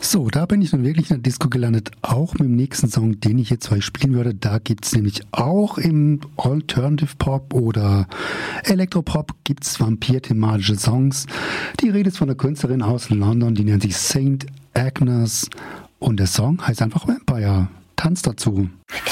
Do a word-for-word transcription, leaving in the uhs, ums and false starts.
So, da bin ich nun wirklich in der Disco gelandet, auch mit dem nächsten Song, den ich jetzt euch spielen würde. Da gibt es nämlich auch im Alternative Pop oder Elektropop gibt's Vampir-thematische Songs. Die Rede ist von einer Künstlerin aus London, die nennt sich Saint Agnes und der Song heißt einfach Vampire. Tanz dazu.